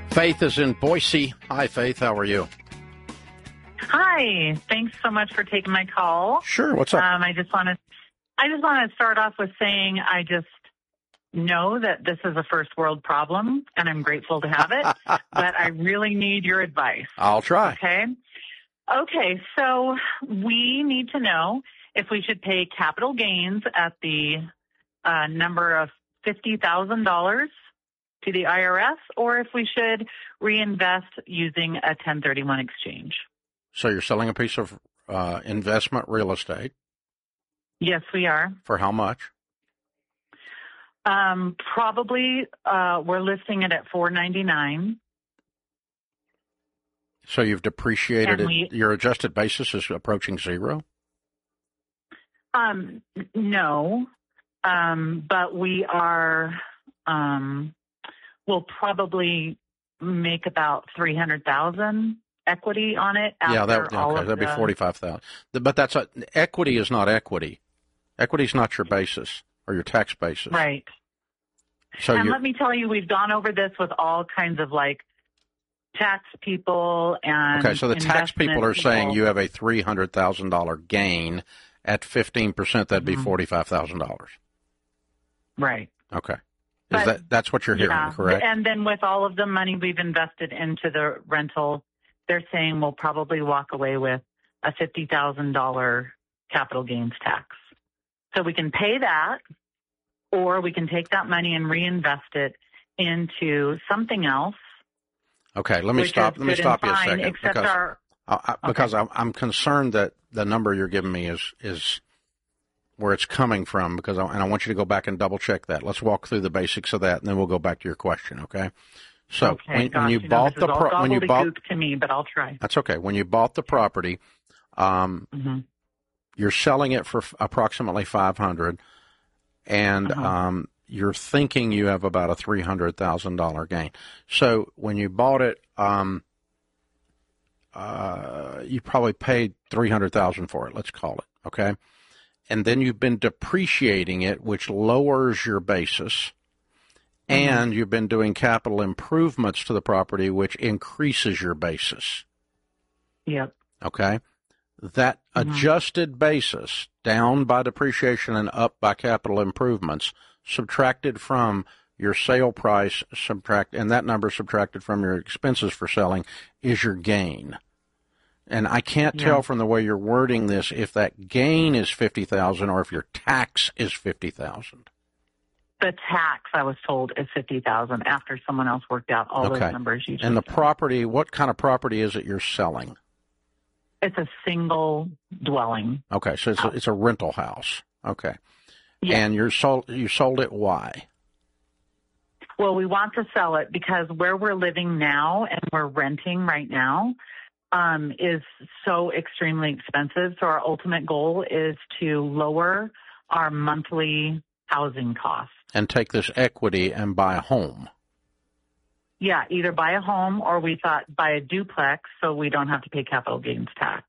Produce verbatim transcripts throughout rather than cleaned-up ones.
Faith is in Boise. Hi, Faith. How are you? Hi. Thanks so much for taking my call. Sure. What's up? Um, I just want to, I just want to start off with saying I just know that this is a first world problem, and I'm grateful to have it. But I really need your advice. I'll try. Okay. Okay. So we need to know if we should pay capital gains at the uh, number of fifty thousand dollars to the I R S, or if we should reinvest using a ten thirty-one exchange. So you're selling a piece of uh, investment real estate. Yes, we are. For how much? Um, probably uh, we're listing it at four ninety-nine. So you've depreciated And it. we- Your adjusted basis is approaching zero? Um, no, um, but we are. Um, we'll probably make about three hundred thousand equity on it. After Yeah, that, all okay, of that'd be the- forty-five thousand. But that's a, equity is not equity. Equity is not your basis or your tax basis. Right. So and you let me tell you, we've gone over this with all kinds of like tax people and okay. So the tax people are saying people. you have a three hundred thousand dollar gain at fifteen percent. That'd be Mhm. forty-five thousand dollars. Right. Okay. Is But- that that's what you're hearing, Yeah. correct? And then with all of the money we've invested into the rental, they're saying we'll probably walk away with a fifty thousand dollars capital gains tax. So we can pay that, or we can take that money and reinvest it into something else. Okay. Let me which stop. is Let me good stop you and a fine, second Except because our, I, I, because I'm I'm concerned that the number you're giving me is is where it's coming from, because I, and I want you to go back and double check that. Let's walk through the basics of that, and then we'll go back to your question. Okay. So okay, when, gosh, when you know, bought this the is all pro- when you bought gobbledygook to me, but I'll try. that's okay. When you bought the property, um, Mm-hmm. you're selling it for f- approximately five hundred, and Uh-huh. um, you're thinking you have about a three hundred thousand dollar gain. So when you bought it, um, uh, you probably paid three hundred thousand for it. Let's call it okay, and then you've been depreciating it, which lowers your basis. Mm-hmm. And you've been doing capital improvements to the property, which increases your basis. Yep. Okay? That Mhm. adjusted basis, down by depreciation and up by capital improvements, subtracted from your sale price, subtract, and that number subtracted from your expenses for selling, is your gain. And I can't Yeah. tell from the way you're wording this if that gain is fifty thousand dollars or if your tax is fifty thousand dollars. The tax, I was told, is fifty thousand dollars after someone else worked out all Okay. those numbers you just And the said. property, what kind of property is it you're selling? It's a single dwelling. Okay, so it's a, it's a rental house. Okay. Yeah. And you're sold, you sold it, why? Well, we want to sell it because where we're living now and we're renting right now um, is so extremely expensive. So our ultimate goal is to lower our monthly housing costs. And take this equity and buy a home. Yeah, either buy a home or we thought buy a duplex so we don't have to pay capital gains tax.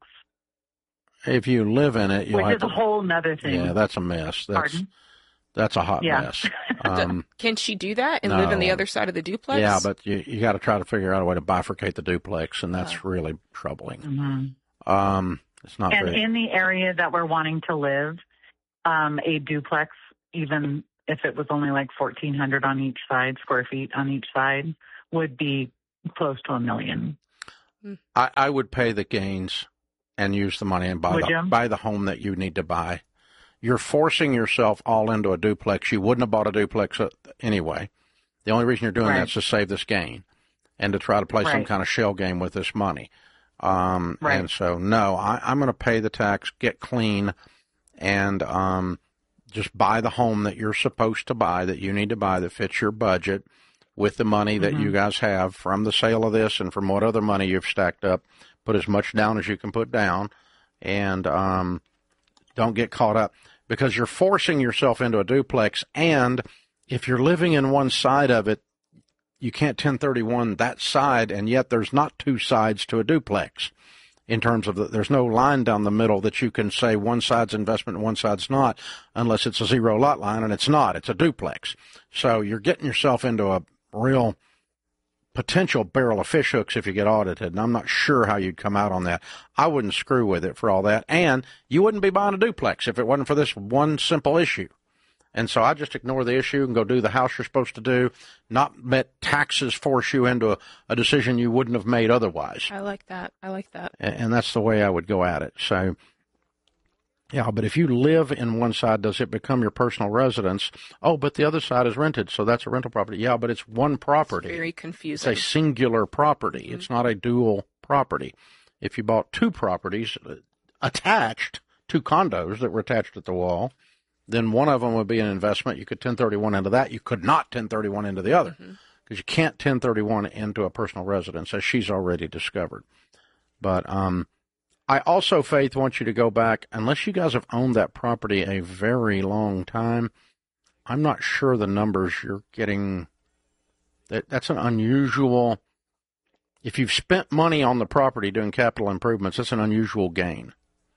If you live in it, you'll Which have is to. a whole nother thing. Yeah, that's a mess. That's Pardon? that's a hot Yeah. mess. Um, Can she do that and live on the no. other side of the duplex? yeah, but you you got to try to figure out a way to bifurcate the duplex, and that's really troubling. Mhm. Um, it's not And very. in the area that we're wanting to live, um, a duplex, even if it was only like fourteen hundred on each side, square feet on each side, would be close to a million. I, I would pay the gains and use the money and buy Would the, you? buy the home that you need to buy. You're forcing yourself all into a duplex. You wouldn't have bought a duplex uh, anyway. The only reason you're doing Right. that is to save this gain and to try to play some Right. kind of shell game with this money. Um, Right. And so, no, I, I'm going to pay the tax, get clean, and um, just buy the home that you're supposed to buy, that you need to buy, that fits your budget with the money that Mhm. you guys have from the sale of this and from what other money you've stacked up. Put as much down as you can put down, and um, don't get caught up, because you're forcing yourself into a duplex, and if you're living in one side of it, you can't ten thirty-one that side, and yet there's not two sides to a duplex in terms of the, there's no line down the middle that you can say one side's investment and one side's not, unless it's a zero lot line, and it's not. It's a duplex. So you're getting yourself into a real potential barrel of fish hooks if you get audited, and I'm not sure how you'd come out on that. I wouldn't screw with it for all that, and you wouldn't be buying a duplex if it wasn't for this one simple issue. And so I just ignore the issue and go do the house you're supposed to do, not let taxes force you into a, a decision you wouldn't have made otherwise. I like that. I like that. And, and that's the way I would go at it. So, yeah, but if you live in one side, does it become your personal residence? Oh, but the other side is rented, so that's a rental property. Yeah, but it's one property. It's very confusing. It's a singular property. Mm-hmm. It's not a dual property. If you bought two properties attached, two condos that were attached at the wall, then one of them would be an investment. You could ten thirty-one into that. You could not ten thirty-one into the other because mm-hmm. you can't ten thirty-one into a personal residence, as she's already discovered. But um, I also, Faith, want you to go back, unless you guys have owned that property a very long time, I'm not sure the numbers you're getting. That, that's an unusual, if you've spent money on the property doing capital improvements, that's an unusual gain.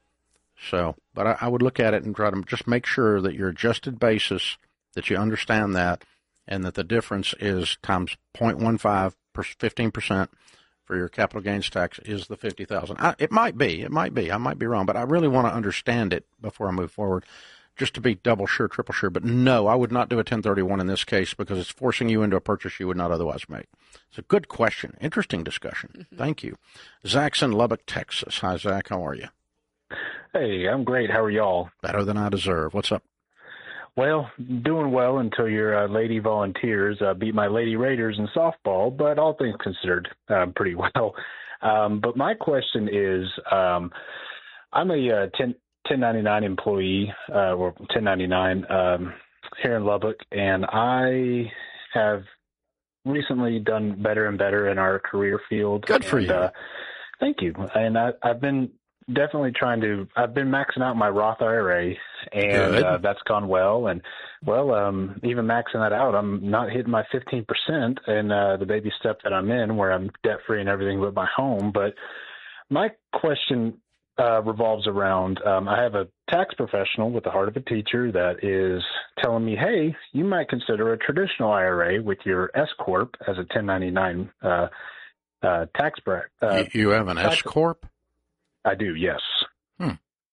So, but I, I would look at it and try to just make sure that your adjusted basis, that you understand that, and that the difference is times zero point one five, fifteen percent for your capital gains tax is the fifty thousand dollars. It might be. It might be. I might be wrong, but I really want to understand it before I move forward, just to be double sure, triple sure. But no, I would not do a ten thirty-one in this case because it's forcing you into a purchase you would not otherwise make. It's a good question. Interesting discussion. Mm-hmm. Thank you. Zach's in Lubbock, Texas. Hi, Zach. How are you? Hey, I'm great. How are y'all? Better than I deserve. What's up? Well, doing well until your uh, Lady Volunteers uh, beat my Lady Raiders in softball, but all things considered, um, pretty well. Um, but my question is, um, I'm a uh, ten ninety-nine employee, uh, or ten ninety-nine um, here in Lubbock, and I have recently done better and better in our career field. Good for and, you. Uh, thank you. And I, I've been definitely trying to, I've been maxing out my Roth I R A, and uh, that's gone well. And, well, um, even maxing that out, I'm not hitting my fifteen percent in uh, the baby step that I'm in, where I'm debt-free and everything but my home. But my question uh, revolves around, um, I have a tax professional with the heart of a teacher that is telling me, hey, you might consider a traditional I R A with your S-Corp as a ten ninety-nine uh, uh, tax bracket. Uh, you have an S-Corp? I do, yes. Hmm.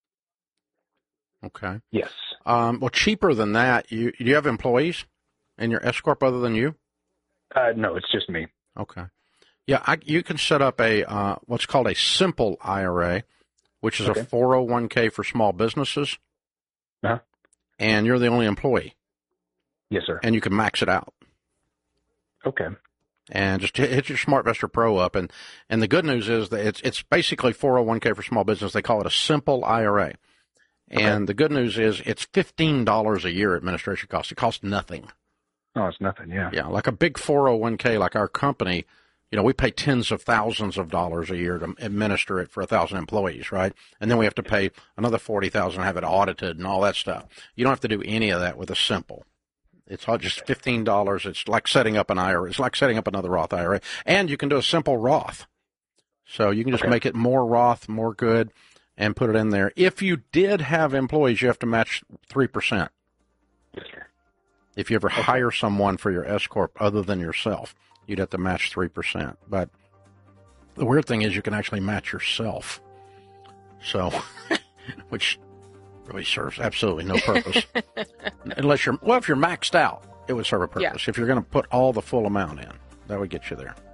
Okay. Yes. Um, well, cheaper than that, you do you have employees in your S-Corp other than you? Uh, no, it's just me. Okay. Yeah, I, you can set up a uh, what's called a simple I R A, which is okay. a four oh one k for small businesses, uh-huh. and you're the only employee. Yes, sir. And you can max it out. Okay. And just hit your SmartVestor Pro up. And, and the good news is that it's it's basically four oh one k for small business. They call it a simple I R A. And okay. the good news is it's fifteen dollars a year administration cost. It costs nothing. Oh, it's nothing, yeah. Yeah, like a big four oh one k like our company, you know, we pay tens of thousands of dollars a year to administer it for one thousand employees, right? And then we have to pay another forty thousand dollars to have it audited and all that stuff. You don't have to do any of that with a simple. It's all just fifteen dollars. It's like setting up an I R A. It's like setting up another Roth I R A. And you can do a simple Roth. So you can just okay. make it more Roth, more good, and put it in there. If you did have employees, you have to match three percent. Yes, sir. If you ever okay. hire someone for your S-Corp other than yourself, you'd have to match three percent. But the weird thing is you can actually match yourself. So, which really serves absolutely no purpose. Unless you're, well, if you're maxed out, it would serve a purpose. Yeah. If you're going to put all the full amount in, that would get you there.